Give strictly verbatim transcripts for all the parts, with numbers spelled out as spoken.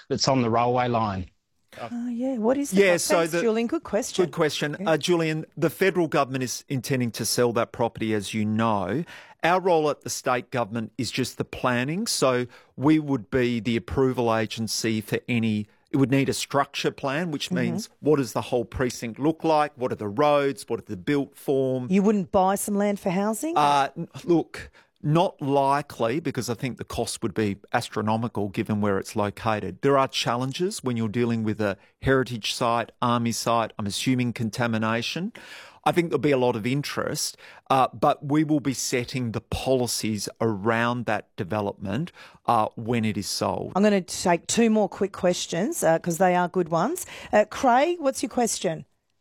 that's on the railway line. Oh, yeah. What is that? Yeah, Oh, so thanks, the, Julian. Good question. Good question. Yeah. Uh, Julian, the federal government is intending to sell that property, as you know. Our role at the state government is just the planning. So we would be the approval agency for any. It would need a structure plan, which means mm-hmm. what does the whole precinct look like? What are the roads? What are the built form? You wouldn't buy some land for housing? Uh, look, not likely, because I think the cost would be astronomical given where it's located. There are challenges when you're dealing with a heritage site, army site, I'm assuming contamination. I think there'll be a lot of interest, uh, but we will be setting the policies around that development uh, when it is sold. I'm going to take two more quick questions because uh, they are good ones. Uh, Craig, what's your question?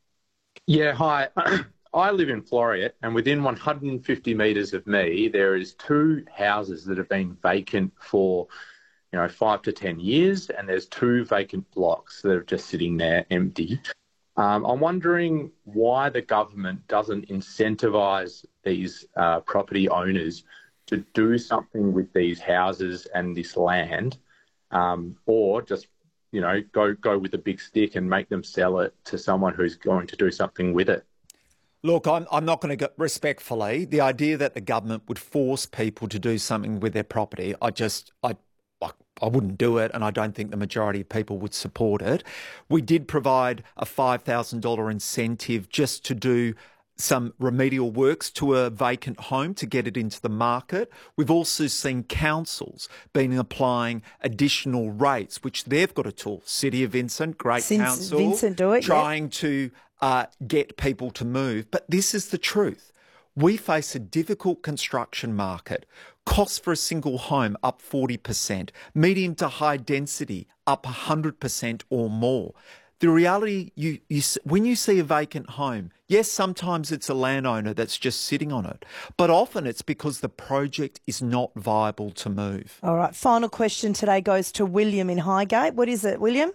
Yeah, hi. I live in Floreat, and within one hundred fifty metres of me, there is two houses that have been vacant for, you know, five to ten years, and there's two vacant blocks that are just sitting there empty. Um, I'm wondering why the government doesn't incentivise these uh, property owners to do something with these houses and this land, um, or just, you know, go go with a big stick and make them sell it to someone who's going to do something with it. Look, I'm, I'm not going to go respectfully. The idea that the government would force people to do something with their property, I just, I, I, I wouldn't do it, and I don't think the majority of people would support it. We did provide a five thousand dollars incentive just to do some remedial works to a vacant home to get it into the market. We've also seen councils been applying additional rates, which they've got a tool. City of Vincent, great Since council, Vincent do it, trying yeah. to uh, get people to move. But this is the truth. We face a difficult construction market. Costs for a single home up forty percent. Medium to high density up one hundred percent or more. The reality, you, you, when you see a vacant home, yes, sometimes it's a landowner that's just sitting on it, but often it's because the project is not viable to move. All right, final question today goes to William in Highgate. What is it, William?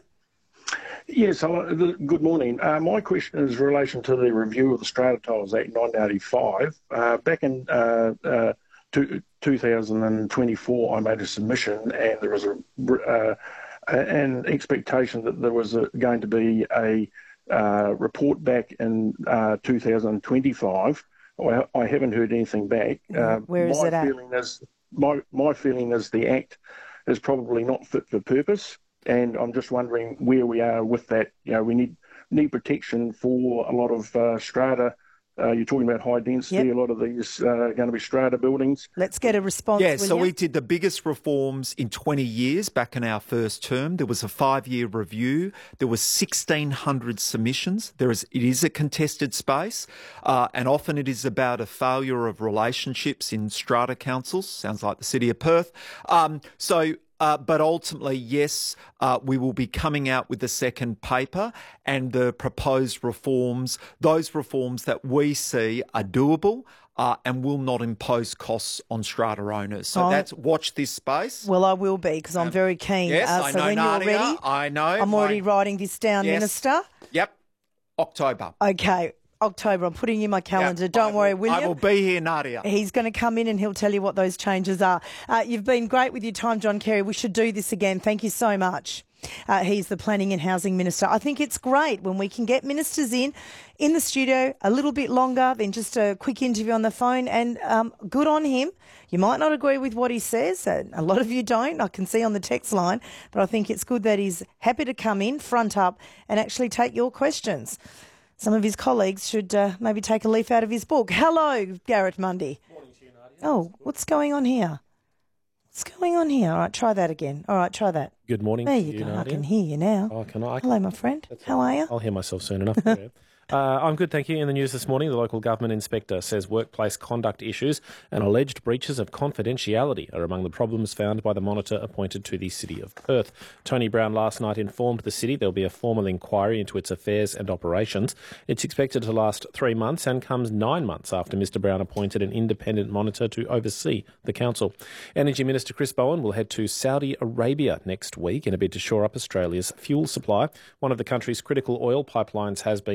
Yes, hello, good morning. Uh, my question is in relation to the review of the Strata Titles Act nineteen eighty-five. Uh, back in uh, uh, two, two thousand twenty-four, I made a submission, and there was a... Uh, an expectation that there was a, going to be a uh, report back in uh, two thousand twenty-five. I, I haven't heard anything back. Uh, Where is my it at? Feeling is, my, my feeling is the Act is probably not fit for purpose, and I'm just wondering where we are with that. You know, we need need protection for a lot of uh, strata. Uh, you're talking about high density, yep. A lot of these uh, are going to be strata buildings. Let's get a response, Yeah, William. so we did the biggest reforms in twenty years back in our first term. There was a five-year review. There was sixteen hundred submissions. There is, it is a contested space, uh, and often it is about a failure of relationships in strata councils. Sounds like the City of Perth. Um, so... Uh, but ultimately, yes, uh, we will be coming out with the second paper and the proposed reforms, those reforms that we see are doable uh, and will not impose costs on strata owners. So oh. that's watch this space. Well, I will be because I'm um, very keen. Yes, uh, I so know, when Nadia, you're ready, I know. I'm my... already writing this down, yes. Minister. Yep, October. Okay. October. I'm putting in my calendar. Yep, Don't will, worry, William. I will be here, Nadia. He's going to come in and he'll tell you what those changes are. Uh, you've been great with your time, John Kerry. We should do this again. Thank you so much. Uh, he's the Planning and Housing Minister. I think it's great when we can get ministers in, in the studio a little bit longer than just a quick interview on the phone, and um, good on him. You might not agree with what he says, and a lot of you don't, I can see on the text line, but I think it's good that he's happy to come in, front up, and actually take your questions. Some of his colleagues should uh, maybe take a leaf out of his book. Hello, Garrett Mundy. Morning to you, Nadia. Oh, what's going on here? What's going on here? All right, try that again. All right, try that. Good morning there to you you, go. Nadia. I can hear you now. Oh, can I? Hello, my friend. That's How are you? I'll hear myself soon enough. Yeah. Uh, I'm good, thank you. In the news this morning, the local government inspector says workplace conduct issues and alleged breaches of confidentiality are among the problems found by the monitor appointed to the City of Perth. Tony Brown last night informed the city there'll be a formal inquiry into its affairs and operations. It's expected to last three months and comes nine months after Mister Brown appointed an independent monitor to oversee the council. Energy Minister Chris Bowen will head to Saudi Arabia next week in a bid to shore up Australia's fuel supply. One of the country's critical oil pipelines has been damaged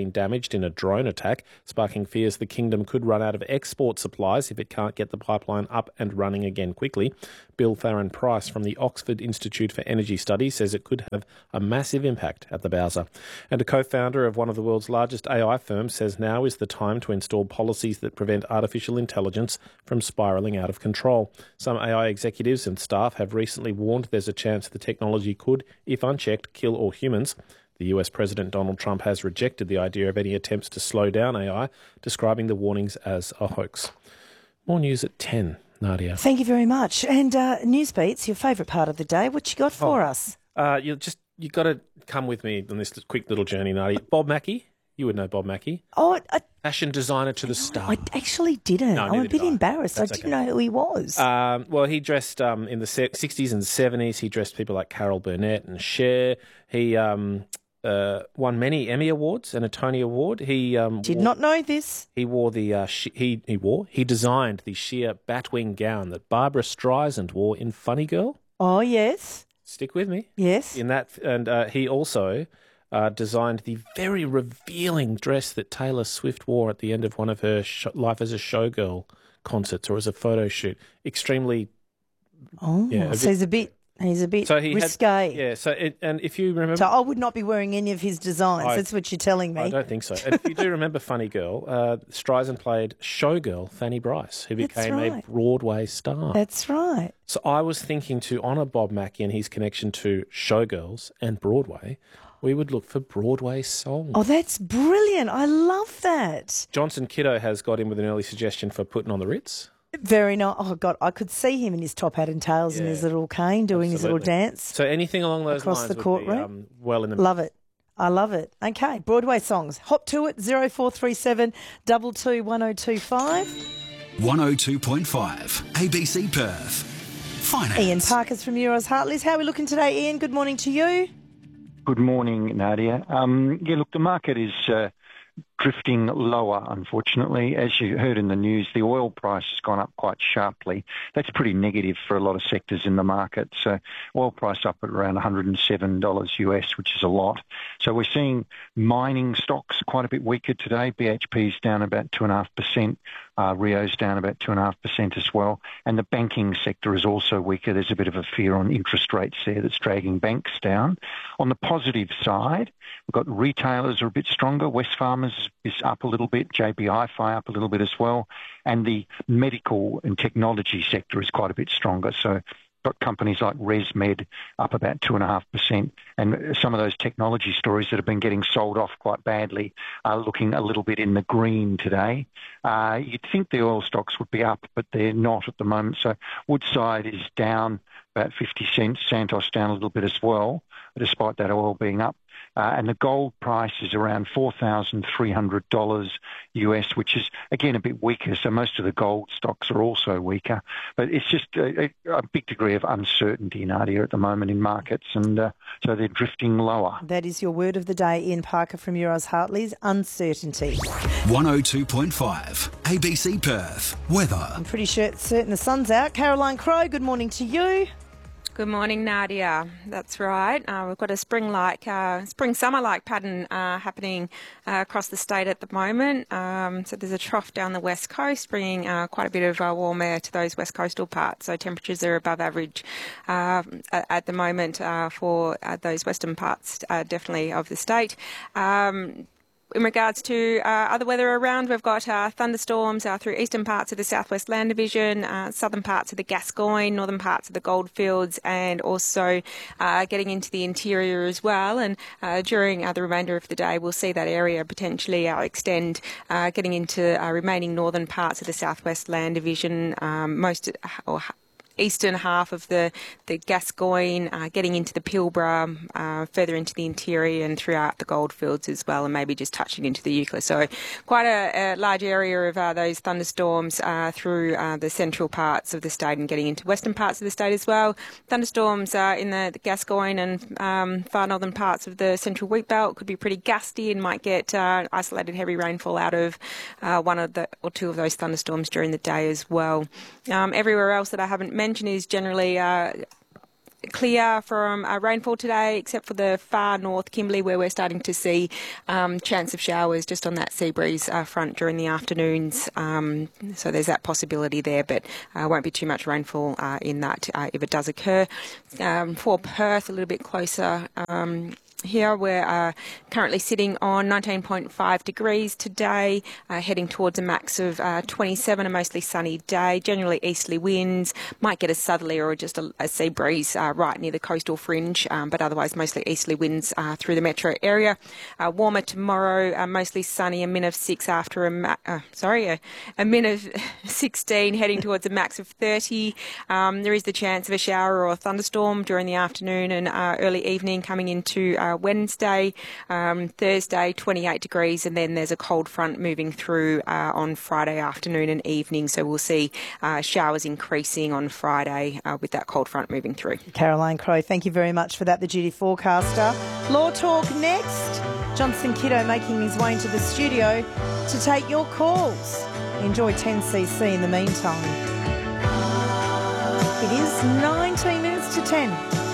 damaged in a drone attack, sparking fears the kingdom could run out of export supplies if it can't get the pipeline up and running again quickly. Bill Theron Price from the Oxford Institute for Energy Studies says it could have a massive impact at the Bowser. And a co-founder of one of the world's largest A I firms says now is the time to install policies that prevent artificial intelligence from spiralling out of control. Some A I executives and staff have recently warned there's a chance the technology could, if unchecked, kill all humans. The U S President Donald Trump has rejected the idea of any attempts to slow down A I, describing the warnings as a hoax. More news at ten. Nadia. Thank you very much. And uh, Newsbeats, your favourite part of the day. What you got for oh, us? Uh, you just you got to come with me on this quick little journey, Nadia. Bob Mackie, you would know Bob Mackie. Oh, I, fashion designer to the star. I actually didn't. No, I'm a bit embarrassed. That's I didn't okay. know who he was. Um, well, he dressed um, in the sixties and seventies. He dressed people like Carol Burnett and Cher. He um, uh, won many Emmy Awards and a Tony Award. He um, Did wore, not know this. He wore the uh, she, he he wore he designed the sheer batwing gown that Barbara Streisand wore in Funny Girl. Oh yes. Stick with me. Yes. In that, and uh, he also uh, designed the very revealing dress that Taylor Swift wore at the end of one of her sh- Life as a Showgirl concerts or as a photo shoot. Extremely. Oh, yeah, so he's a bit. He's a bit so he risque. Had, yeah. So it, and if you remember, So I would not be wearing any of his designs. I- That's what you're telling me. I don't think so. And if you do remember Funny Girl, uh, Streisand played showgirl Fanny Bryce, who That's became right. a Broadway star. That's right. So I was thinking to honour Bob Mackie and his connection to showgirls and Broadway, we would look for Broadway songs. Oh, that's brilliant. I love that. Johnson Kiddo has got in with an early suggestion for Putting on the Ritz. Very nice. Oh, God, I could see him in his top hat and tails and Yeah. his little cane doing his little Absolutely. dance. So anything along those Across lines the would courtroom? be um, well in the... Love it. I love it. Okay, Broadway songs. Hop to it, zero four three seven two two one oh two five. one oh two point five, A B C Perth. Finance. Ian Parker's from Euros Hartleys. How are we looking today, Ian? Good morning to you. Good morning, Nadia. Um, yeah, look, the market is uh, drifting lower, unfortunately. As you heard in the news, the oil price has gone up quite sharply. That's pretty negative for a lot of sectors in the market. So oil price up at around one hundred seven dollars U S, which is a lot. So we're seeing mining stocks quite a bit weaker today. B H P's down about two point five percent. Uh, Rio's down about two point five percent as well. And the banking sector is also weaker. There's a bit of a fear on interest rates there that's dragging banks down. On the positive side, we've got retailers are a bit stronger. Wesfarmers is up a little bit. J B Hi-Fi up a little bit as well. And the medical and technology sector is quite a bit stronger. So got companies like ResMed up about two point five percent. And some of those technology stories that have been getting sold off quite badly are looking a little bit in the green today. Uh, you'd think the oil stocks would be up, but they're not at the moment. So Woodside is down about fifty cents. Santos down a little bit as well, despite that oil being up. Uh, and the gold price is around four thousand three hundred dollars U S, which is, again, a bit weaker. So most of the gold stocks are also weaker. But it's just a, a big degree of uncertainty, Nadia, at the moment in markets. And uh, so they're drifting lower. That is your word of the day, Ian Parker from Euros Hartleys, uncertainty. one oh two point five, A B C Perth. Weather. I'm pretty sure, certain the sun's out. Caroline Crowe, good morning to you. Good morning, Nadia. That's right. Uh, we've got a spring-like, uh, spring-summer-like pattern uh, happening uh, across the state at the moment. Um, so there's a trough down the west coast, bringing uh, quite a bit of uh, warm air to those west coastal parts. So temperatures are above average uh, at the moment uh, for uh, those western parts, uh, definitely of the state. Um, In regards to uh, other weather around, we've got uh, thunderstorms uh, through eastern parts of the Southwest Land Division, uh, southern parts of the Gascoyne, northern parts of the Goldfields, and also uh, getting into the interior as well. And uh, during uh, the remainder of the day, we'll see that area potentially uh, extend, uh, getting into uh, remaining northern parts of the Southwest Land Division, um, most or eastern half of the, the Gascoyne, uh, getting into the Pilbara, uh, further into the interior and throughout the Goldfields as well, and maybe just touching into the Euclid. So quite a, a large area of uh, those thunderstorms uh, through uh, the central parts of the state and getting into western parts of the state as well. Thunderstorms uh, in the, the Gascoyne and um, far northern parts of the central wheat belt could be pretty gusty and might get uh, isolated heavy rainfall out of uh, one of the or two of those thunderstorms during the day as well. Um, everywhere else that I haven't mentioned is generally uh, clear from uh, rainfall today, except for the far north Kimberley, where we're starting to see um, chance of showers just on that sea breeze uh, front during the afternoons. Um, so there's that possibility there, but uh, won't be too much rainfall uh, in that uh, if it does occur. Um, for Perth, a little bit closer. Um, Here we're uh, currently sitting on nineteen point five degrees today, uh, heading towards a max of uh, twenty-seven, a mostly sunny day, generally easterly winds, might get a southerly or just a, a sea breeze uh, right near the coastal fringe, um, but otherwise mostly easterly winds uh, through the metro area. Uh, warmer tomorrow, uh, mostly sunny, a min of six after a, ma- uh, sorry, a, a min of sixteen, heading towards a max of thirty. Um, there is the chance of a shower or a thunderstorm during the afternoon and uh, early evening coming into uh, Wednesday, um, Thursday, twenty-eight degrees, and then there's a cold front moving through uh, on Friday afternoon and evening. So we'll see uh, showers increasing on Friday uh, with that cold front moving through. Caroline Crowe, thank you very much for that, the Duty Forecaster. Law Talk next. Johnson Kiddo making his way into the studio to take your calls. Enjoy ten C C in the meantime. It is nineteen minutes to ten.